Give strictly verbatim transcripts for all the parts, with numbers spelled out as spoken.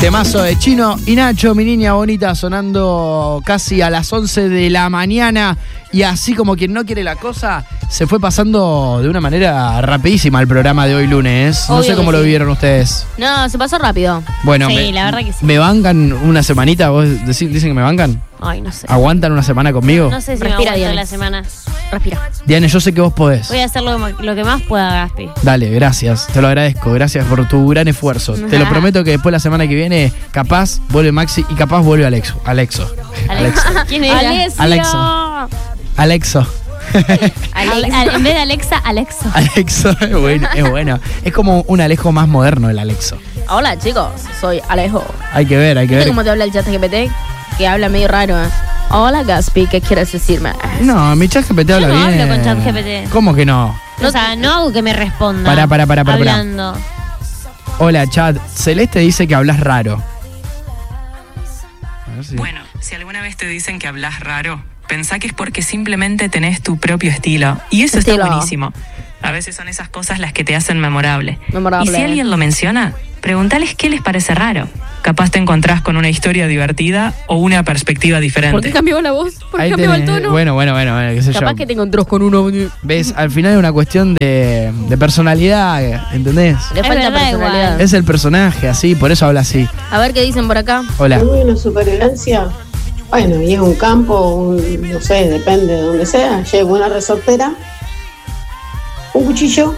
Temazo de Chino y Nacho, mi niña bonita, sonando casi a las once de la mañana. Y así como quien no quiere la cosa, se fue pasando de una manera rapidísima el programa de hoy lunes. No Obvio sé cómo que lo sí. vivieron ustedes. No, se pasó rápido. Bueno, Sí, me, la verdad que sí. ¿me bancan una semanita? ¿Vos decí- dicen que me bancan? Ay, no sé. ¿Aguantan una semana conmigo? No sé si Respira, me aguanto Diana. la semana. Respira. Diane, yo sé que vos podés. Voy a hacer lo, lo que más pueda, Gaspi. Dale, gracias, te lo agradezco, gracias por tu gran esfuerzo. Te lo prometo que después la semana que viene, capaz vuelve Maxi y capaz vuelve Alexo. Alexo. Alexa. ¿Quién era? Alessio. Alexo. Alexo. Ale- al- en vez de Alexa, Alexo. Alexo es bueno, es bueno. Es como un Alejo más moderno el Alexo. Hola, chicos. Soy Alejo. Hay que ver, hay que ¿Viste ver. cómo te habla el chat G P T? Que habla medio raro, ¿eh? Hola, Gaspi. ¿Qué quieres decirme? No, mi chat G P T habla no bien. hablo con ChatGPT. ¿Cómo que no? O sea, no hago que me responda. Pará, pará, pará, pará, pará. Hablando. Hola, chat. Celeste dice que hablas raro. A ver si- Bueno, si alguna vez te dicen que hablas raro, pensá que es porque simplemente tenés tu propio estilo. Y eso Estilo. está buenísimo. A veces son esas cosas las que te hacen memorable. Memorable. Y si alguien lo menciona, pregúntales qué les parece raro. Capaz te encontrás con una historia divertida o una perspectiva ¿Por qué diferente. cambió la voz? ¿Por qué Ahí cambió el tenés- tono? Bueno, bueno, bueno, bueno, qué sé Capaz yo. que te encontrás con uno. Le ¿Ves? Al final es una cuestión de, de personalidad, ¿entendés? falta verdad personalidad. igual. Es el personaje, así, por eso habla así. A ver qué dicen por acá. Hola. Muy una supervivencia. Bueno, y es un campo, un- no sé, depende de donde sea. Llevo una resortera, un cuchillo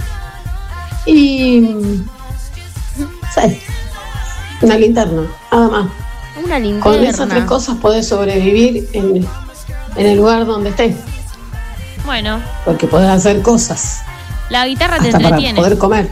y. ¿sabes? Una linterna, nada más. Una linterna. Con esas tres cosas podés sobrevivir en, en el lugar donde estés. Bueno, Porque podés hacer cosas, la guitarra te hasta para entretiene. poder comer.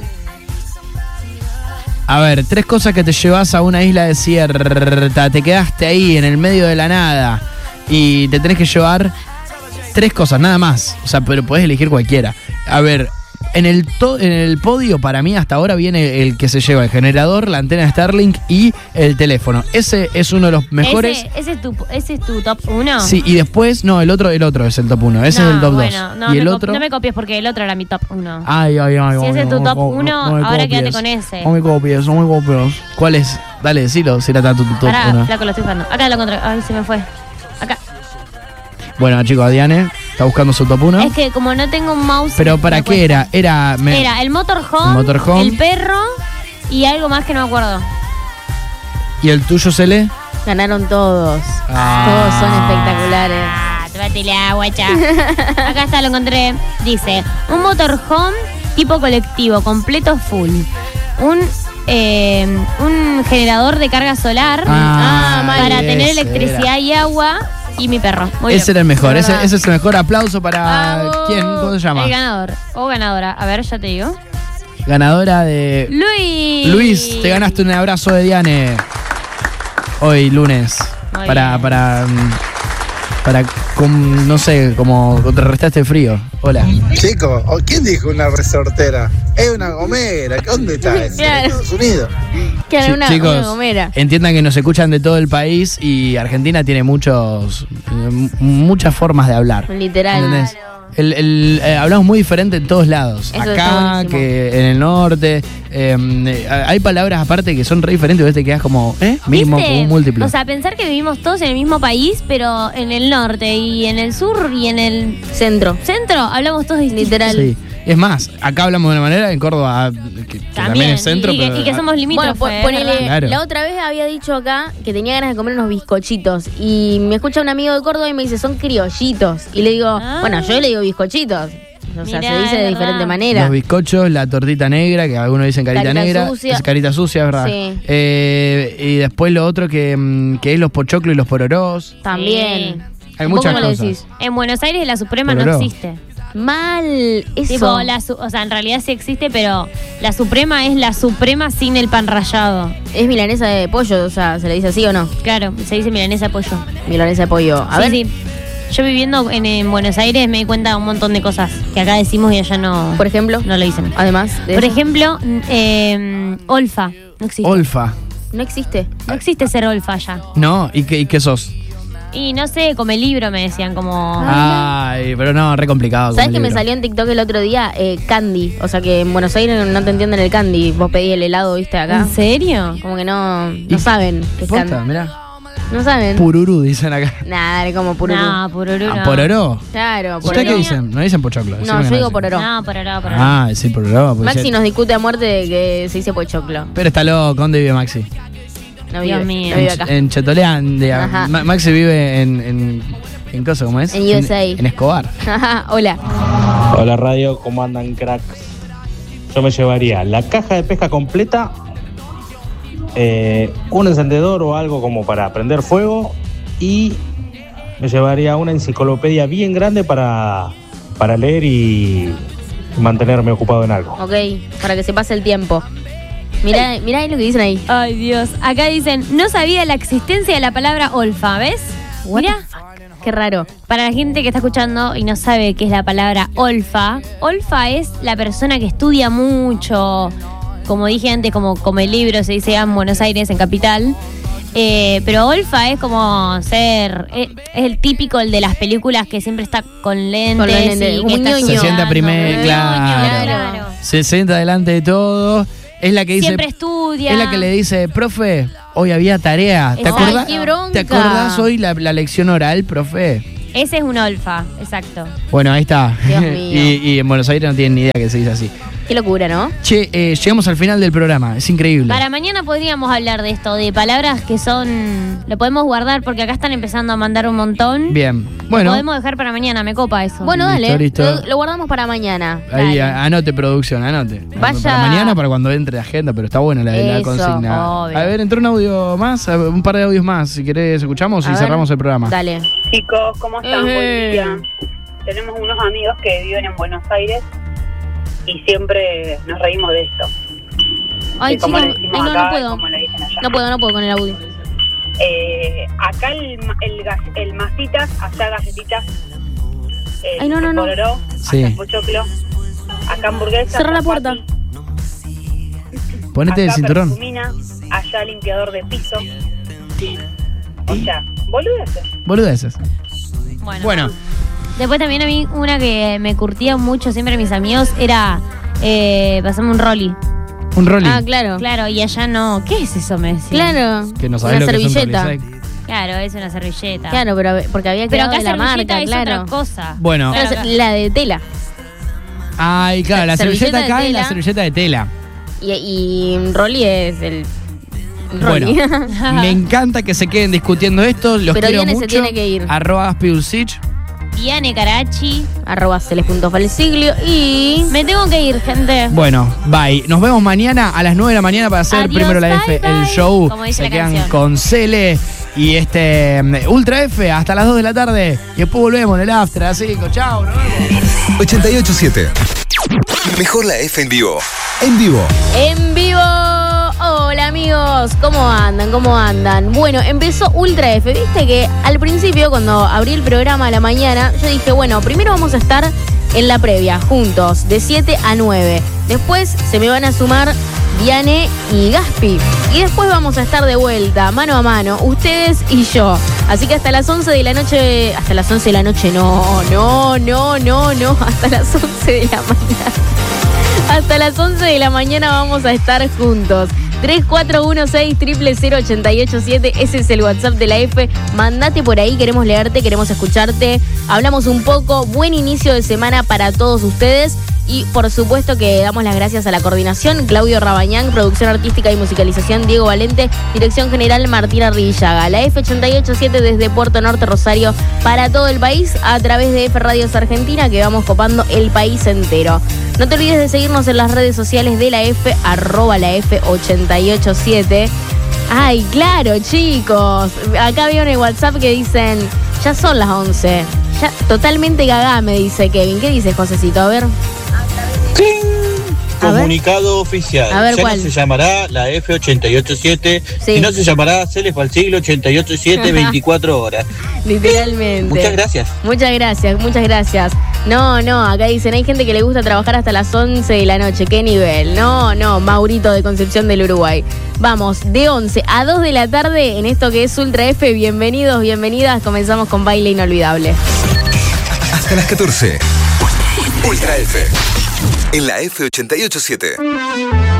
A ver, tres cosas que te llevas a una isla desierta. Te quedaste ahí en el medio de la nada y te tenés que llevar tres cosas, nada más. O sea, pero podés elegir cualquiera. A ver, en el, to- en el podio para mí hasta ahora viene el que se lleva el generador, la antena Starlink y el teléfono. Ese es uno de los mejores. ¿Ese, ese, es tu, ¿Ese es tu top uno? Sí, y después, no, el otro, el otro es el top uno. Ese No, es el top bueno, dos. No, y el me co- otro. no me copies porque el otro era mi top uno. Ay, ay, ay. Si ay, ese es no, tu top no, uno, no me ahora copies. quédate con ese. No me copies, no me copies. ¿Cuál es? Dale, decilo, si era tanto tu top Pará, uno. flaco, lo estoy buscando. Acá lo encontré. Ay, se me fue. Acá. Bueno, chicos, Diane está buscando su top uno. Es que como no tengo un mouse. Pero me ¿para qué cuesta. era? Era. me- Era el motorhome, El motorhome. el perro y algo más que no me acuerdo. ¿Y el tuyo, Cele? Ganaron todos. Ah. Todos son espectaculares. Ah, tómatela, guacha. Acá está, lo encontré. Dice, un motorhome tipo colectivo, completo full. Un, eh, un generador de carga solar Ah, para ese tener electricidad era. y agua. Y mi perro. Muy Ese bien. era el mejor. De Ese, verdad. ese es el mejor aplauso para. Bravo. ¿Quién? ¿Cómo se llama? El ganador. O ganadora. A ver, ya te digo. Ganadora de. Luis. Luis, te ganaste un abrazo de Diane. Hoy, lunes. Muy para, bien. para. mm, Para. com- no sé, como contrarrestar este frío. Hola. Chicos, ¿quién dijo una resortera? Es una gomera. ¿Dónde está eso? Claro. En Estados Unidos. Que era Sí, una, chicos, una gomera. entiendan que nos escuchan de todo el país y Argentina tiene muchos m- muchas formas de hablar. Literal. ¿Entendés? El, el, eh, hablamos muy diferente en todos lados. Eso está Acá, buenísimo. que en el norte. eh, eh, hay palabras aparte que son re diferentes. Vos te quedás como, ¿eh? Mismo, ¿Viste? como un múltiplo. O sea, pensar que vivimos todos en el mismo país, pero en el norte y en el sur y en el Centro. centro hablamos todos distintos. Literal. Sí. Es más, acá hablamos de una manera, en Córdoba, que, que también, es centro, y, que, pero. y que somos Bueno, limítrofes. po- ponele, ¿verdad? Claro. la otra vez había dicho acá que tenía ganas de comer unos bizcochitos y me escucha un amigo de Córdoba y me dice, son criollitos. Y le digo, Ah. bueno, yo le digo bizcochitos. O sea, Mirá, se dice es de verdad. diferente manera. Los bizcochos, la tortita negra, que algunos dicen carita, Carita negra. sucia. Es carita sucia, ¿verdad? Sí. Eh, y después lo otro que, mm, que es los pochoclos y los pororós. También. Hay ¿Vos muchas cómo le cosas. decís? En Buenos Aires la Suprema Pororó. no existe. Mal. Eso. Tipo, la su- o sea, en realidad sí existe, pero la Suprema es la Suprema sin el pan rallado. Es milanesa de pollo, o sea, ¿se le dice así o no? Claro, se dice milanesa de pollo. Milanesa de pollo. A sí, ver, sí. Yo viviendo en, en Buenos Aires me di cuenta de un montón de cosas que acá decimos y allá no, por ejemplo, no lo dicen. además de Por eso, ejemplo, eh, olfa. No existe. Olfa. no existe. No existe ser olfa allá. No, ¿y qué, y qué sos? Y no sé, come libro me decían como... Ay, pero no, re complicado. ¿Sabes como que me libro. salió en TikTok el otro día? Eh, candy. O sea que en Buenos Aires no te entienden el candy. Vos pedís el helado, viste, acá. ¿En serio? Como que no, ¿Y no saben qué es Posta, candy. mirá. No saben. Pururú, dicen acá. Nada, dale como pururú. No, pururú Ah, no. ¿Pororó? Claro, ¿Ustedes pororó. qué dicen? No dicen pochoclo. No, yo digo pororó. No, pororó, pororó. Ah, sí, pororó. pues Maxi ya- nos discute a muerte de que se dice pochoclo. Pero está loco, ¿dónde vive Maxi? No Dios vive, mío. no vive En, acá. en Chetoleandia. Ajá. Ma- Maxi vive en. ¿En, en cosa, cómo es? En U S A. En, en Escobar. Hola. Hola radio, ¿cómo andan cracks? Yo me llevaría la caja de pesca completa, eh, un encendedor o algo como para prender fuego y me llevaría una enciclopedia bien grande para, para leer y mantenerme ocupado en algo. Ok, para que se pase el tiempo. Mirá, mirá ahí lo que dicen ahí. Ay, Dios. Acá dicen, no sabía la existencia de la palabra olfa, ¿ves? What Mirá. the fuck? Qué raro. Para la gente que está escuchando y no sabe qué es la palabra olfa, olfa es la persona que estudia mucho, como dije antes, como come libros, se dice en Buenos Aires, en Capital. Eh, pero olfa es como ser, eh, es el típico, el de las películas que siempre está con lentes, Con los lentes, y un que está ñoño. Se sienta estudiando. primero, Un claro. ñoño, claro. Se sienta delante de todo. Es la que dice. Siempre estudia. Es la que le dice, profe, hoy había tarea. ¿Te Ay, acordás? qué bronca. ¿Te acordás hoy la, la lección oral, profe? Ese es un olfa, exacto. Bueno, ahí está. Dios mío. y, y en Buenos Aires no tienen ni idea que se dice así. Qué locura, ¿no? Che, eh, llegamos al final del programa. Es increíble. Para mañana podríamos hablar de esto, de palabras que son... Lo podemos guardar porque acá están empezando a mandar un montón. Bien. Lo Bueno, podemos dejar para mañana, me copa eso. Bueno, Listo, dale. listo. Lo, lo guardamos para mañana. ahí Dale. a- anote producción, anote. Vaya- Para mañana, para cuando entre la agenda, pero está buena la, la Eso, consigna. obvio. A ver, entró un audio más, a ver, un par de audios más. Si querés, escuchamos A y ver. cerramos el programa. Dale. Chicos, ¿cómo están? Ejé. Buen día. Tenemos unos amigos que viven en Buenos Aires y siempre nos reímos de esto. Ay, De cómo chicos, le decimos ay, no, acá no y puedo. cómo le dicen allá. No puedo, no puedo con el audio. Eh, acá el, ma- el, gas- el masitas, allá galletitas. El Ay, no, no, no. pororó, Sí. allá el pochoclo. Acá hamburguesa. Cerrá la acá puerta. pati, Ponete el acá cinturón. perfumina, allá limpiador de piso. O sea, boludeces. Boludeces. Bueno. Bueno, Después también a mí una que me curtía mucho siempre mis amigos era eh, pasarme un rolly. un rolling. Ah, claro. Claro, y allá no. ¿Qué es eso, me decían? Claro. Que no sabés Una lo que es un servilleta. rolling seco. Claro, es una servilleta. Claro, pero porque había Pero quedado acá de la servilleta marca, es claro. otra cosa. Bueno. Claro, Claro, acá- la de tela. Ay, claro, la Servilleta servilleta de acá y la tela. servilleta de tela. Y, y Rolly es el. Bueno, Rolly. me encanta que se queden discutiendo esto. Los Pero quiero Diane se mucho. tiene que ir. Arroba Aspiusich. Diane Carachi. Arroba celes.falsiglio y. Me tengo que ir, gente. Bueno, bye. Nos vemos mañana a las nueve de la mañana para hacer Adiós, primero la bye, F, el bye. show. Como dice Se la quedan canción. con Cele y este mm, Ultra F hasta las dos de la tarde. Y después volvemos en el after a las cinco. Chao, nos vemos. ochenta y ocho siete. Mejor la F en vivo. En vivo. En vivo. Hola amigos, ¿cómo andan? ¿Cómo andan? Bueno, empezó Ultra F. Viste que al principio, cuando abrí el programa a la mañana, yo dije, bueno, primero vamos a estar en la previa, juntos, de siete a nueve. Después se me van a sumar Diane y Gaspi. Y después vamos a estar de vuelta, mano a mano, ustedes y yo. Así que hasta las once de la noche, hasta las once de la noche, no, no, no, no, no, hasta las once de la mañana. Hasta las once de la mañana vamos a estar juntos. tres cuatro uno seis, cero cero cero, ocho ocho siete, ese es el WhatsApp de la F. Mandate por ahí, queremos leerte, queremos escucharte. Hablamos un poco, buen inicio de semana para todos ustedes. Y por supuesto que damos las gracias a la coordinación, Claudio Rabañán, producción artística y musicalización, Diego Valente, dirección general, Martina Rivillaga. La F ochenta y ocho siete desde Puerto Norte, Rosario, para todo el país, a través de F Radios Argentina, que vamos copando el país entero. No te olvides de seguirnos en las redes sociales de la F, arroba la F ochenta y ocho siete. Ay, claro, chicos. Acá veo en el WhatsApp que dicen, ya son las once. Ya, totalmente gaga, me dice Kevin. ¿Qué dice Josecito? A ver. A ver. Comunicado oficial. A ver, ya ¿cuál? no se llamará la F ochenta y ocho siete, Sí. sino se llamará Celes para el siglo ochenta y ocho siete, veinticuatro horas. Literalmente. Muchas gracias. Muchas gracias, muchas gracias. No, no, acá dicen, hay gente que le gusta trabajar hasta las once de la noche. ¿Qué nivel? No, no, Maurito de Concepción del Uruguay. Vamos, de once a dos de la tarde en esto que es Ultra F. Bienvenidos, bienvenidas. Comenzamos con Baile Inolvidable. Hasta las catorce. Ultra F. En la F ochenta y ocho punto siete.